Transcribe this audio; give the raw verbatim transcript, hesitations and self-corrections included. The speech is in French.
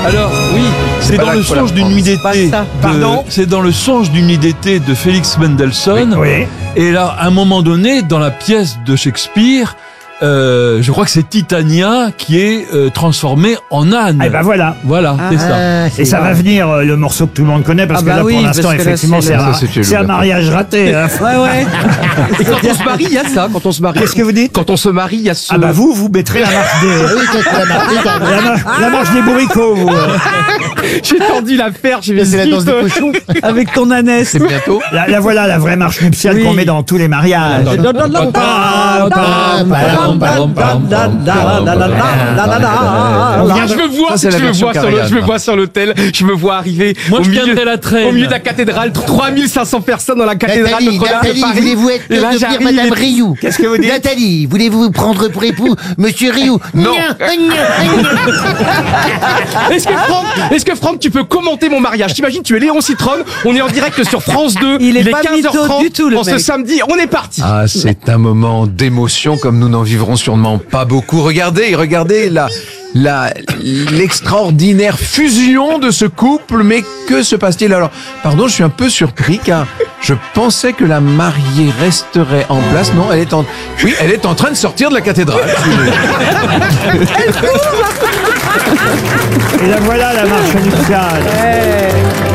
Alors, oui, c'est pas dans là le qu'il faut la songe d'une reprendre. nuit Pas d'été. ça. de- Pardon C'est dans le songe d'une nuit d'été de Félix Mendelssohn. Oui. Et là, à un moment donné, dans la pièce de Shakespeare, euh, je crois que c'est Titania qui est euh, transformée en âne. Eh ben voilà. Voilà, c'est ça. Ah, Et ça va venir, euh, le morceau que tout le monde connaît, parce Ah que bah là, oui, pour parce l'instant, que là, effectivement, c'est c'est le- un, Ça, c'est chez c'est un Louis mariage raté. hein. Ouais, ouais. Et quand on se marie, il y a ça. Quand on se marie. Qu'est-ce que vous dites? Quand on se marie, il y a ce. Ah bah vous, vous mettrez la marche des... la, mar- la marche des bourricots, vous. J'ai tendu la perche, j'ai C'est la danse des cochons. Avec ton ânesse. C'est bientôt. La, la voilà, la vraie marche nuptiale Oui. qu'on met dans tous les mariages. Ah, je me vois, Ça, c'est la je me version vois sur le, Karajan, je me ça. vois sur l'hôtel, je me vois arriver Moi, au je milieu, tiendrai la traîne. au milieu de la cathédrale, trois mille cinq cents personnes dans la cathédrale Nathalie, Notre-Dame de Nathalie, Paris. voulez-vous être Et là, devenir j'arrive, Madame et- Rioux? Qu'est-ce que vous dites? Nathalie, voulez-vous vous prendre pour époux Monsieur Rioux? Non. Gna, gna, gna. Est-ce que Franck, est-ce que Franck, tu peux commenter mon mariage? T'imagines, tu es Léon Citrone, on est en direct sur France deux, Il est pas quinze heures trente, mytho du tout, le en ce mec. samedi, on est parti. Ah, c'est un moment d'émotion comme nous n'en vivrons sûrement pas beaucoup. Regardez, regardez la, la, l'extraordinaire fusion de ce couple. Mais que se passe-t-il alors? Pardon, je suis un peu surpris car je pensais que la mariée resterait en place. Non, elle est en, oui, elle est en train de sortir de la cathédrale. Et la voilà, la marche nuptiale.